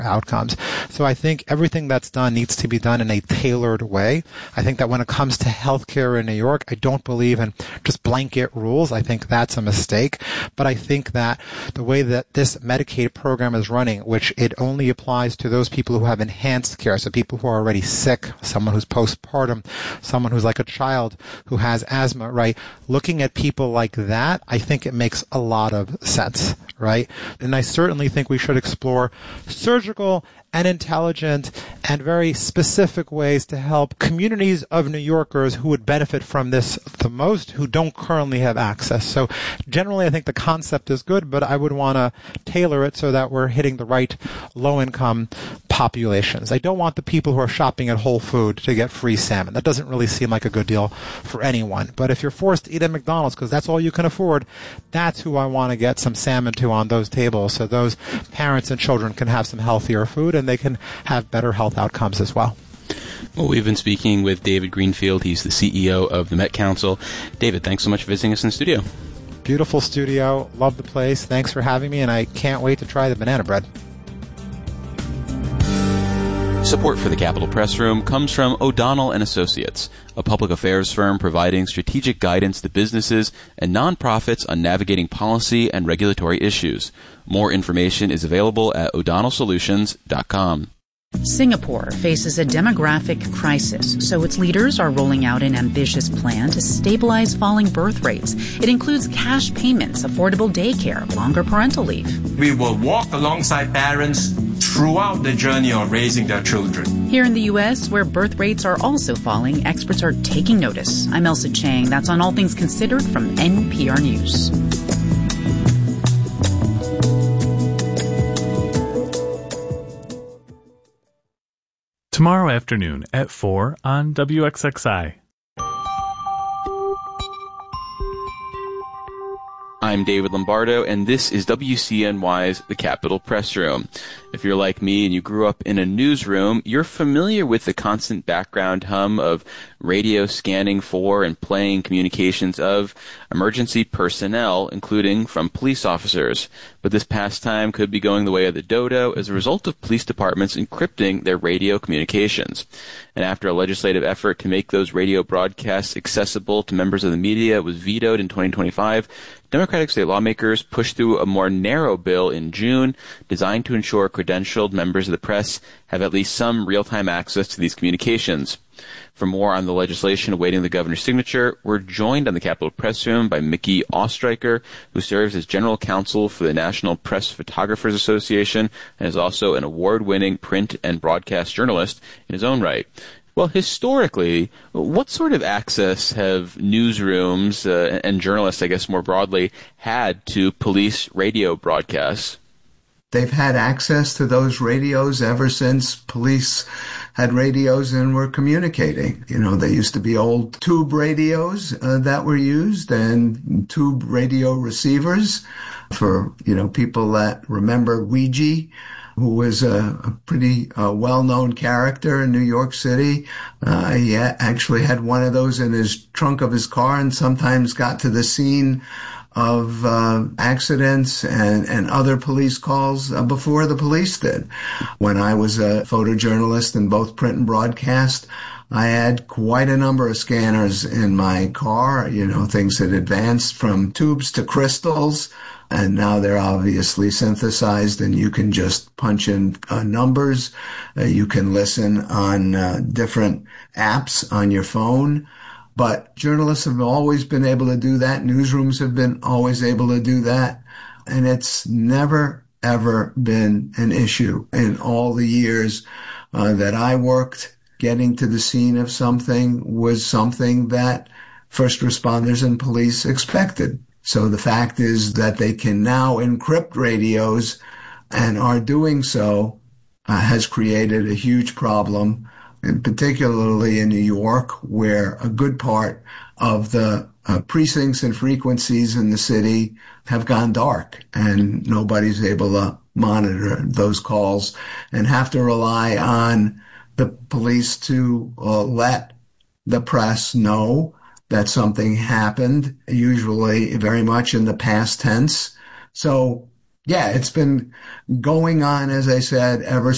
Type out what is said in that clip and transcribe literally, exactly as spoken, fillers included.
outcomes. So I think everything that's done needs to be done in a tailored way. I think that when it comes to healthcare in New York, I don't believe in just blanket rules. I think that's a mistake. But I think that the way that this Medicaid program is running, which it only applies to those people who have enhanced care, so people who are already sick, someone who's postpartum, someone who's like a child who has asthma, right? Looking at people like that, I think it makes a lot of sense, right? And I certainly think we should explore surgical and intelligent and very specific ways to help communities of New Yorkers who would benefit from this the most, who don't currently have access. So generally, I think the concept is good, but I would want to tailor it so that we're hitting the right low-income populations. I don't want the people who are shopping at Whole Foods to get free salmon. That doesn't really seem like a good deal for anyone. But if you're forced to eat at McDonald's because that's all you can afford, that's who I want to get some salmon to on those tables, so those parents and children can have some healthier food and they can have better health outcomes as well. Well, we've been speaking with David Greenfield. He's the C E O of the Met Council. David, thanks so much for visiting us in the studio. Beautiful studio. Love the place. Thanks for having me, and I can't wait to try the banana bread. Support for the Capitol Press Room comes from O'Donnell and Associates, a public affairs firm providing strategic guidance to businesses and nonprofits on navigating policy and regulatory issues. More information is available at o'donnell solutions dot com. Singapore faces a demographic crisis, so its leaders are rolling out an ambitious plan to stabilize falling birth rates. It includes cash payments, affordable daycare, longer parental leave. We will walk alongside parents throughout the journey of raising their children. Here in the U S, where birth rates are also falling, experts are taking notice. I'm Elsa Chang. That's on All Things Considered from N P R News. Tomorrow afternoon at four on W X X I. I'm David Lombardo, and this is W C N Y's The Capitol Press Room. If you're like me and you grew up in a newsroom, you're familiar with the constant background hum of radio scanning for and playing communications of emergency personnel, including from police officers. But this pastime could be going the way of the dodo as a result of police departments encrypting their radio communications. And after a legislative effort to make those radio broadcasts accessible to members of the media was vetoed in twenty twenty-five, Democratic state lawmakers pushed through a more narrow bill in June designed to ensure credentialed members of the press have at least some real-time access to these communications. For more on the legislation awaiting the governor's signature, we're joined on the Capitol Press Room by Mickey Ostreicher, who serves as general counsel for the National Press Photographers Association and is also an award-winning print and broadcast journalist in his own right. Well, historically, what sort of access have newsrooms uh, and journalists, I guess more broadly, had to police radio broadcasts? They've had access to those radios ever since police had radios and were communicating. You know, there used to be old tube radios uh, that were used and tube radio receivers for, you know, people that remember Ouija, who was a, a pretty uh, well-known character in New York City. Uh, he ha- actually had one of those in his trunk of his car and sometimes got to the scene of uh, accidents and, and other police calls uh, before the police did. When I was a photojournalist in both print and broadcast, I had quite a number of scanners in my car, you know, things that advanced from tubes to crystals. And now they're obviously synthesized and you can just punch in uh, numbers. Uh, you can listen on uh, different apps on your phone. But journalists have always been able to do that. Newsrooms have been always able to do that. And it's never, ever been an issue in all the years uh, that I worked. Getting to the scene of something was something that first responders and police expected. So the fact is that they can now encrypt radios and are doing so uh, has created a huge problem, and particularly in New York, where a good part of the uh, precincts and frequencies in the city have gone dark and nobody's able to monitor those calls and have to rely on the police to uh, let the press know that something happened, usually very much in the past tense. So, yeah, it's been going on, as I said, ever